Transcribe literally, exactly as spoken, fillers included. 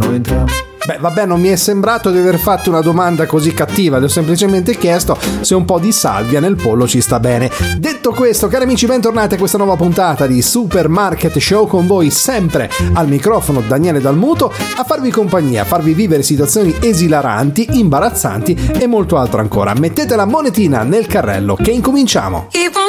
quando entriamo? Beh, vabbè, non mi è sembrato di aver fatto una domanda così cattiva, le ho semplicemente chiesto se un po' di salvia nel pollo ci sta bene. Detto questo, cari amici, bentornati a questa nuova puntata di Supermarket Show, con voi sempre al microfono Daniele Dalmuto, a farvi compagnia, a farvi vivere situazioni esilaranti, imbarazzanti e molto altro ancora. Mettete la monetina nel carrello che incominciamo.